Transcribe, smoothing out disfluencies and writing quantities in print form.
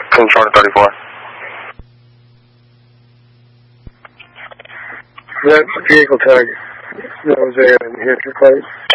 King Charlie 34. That vehicle tag that was there in Hampshire Place.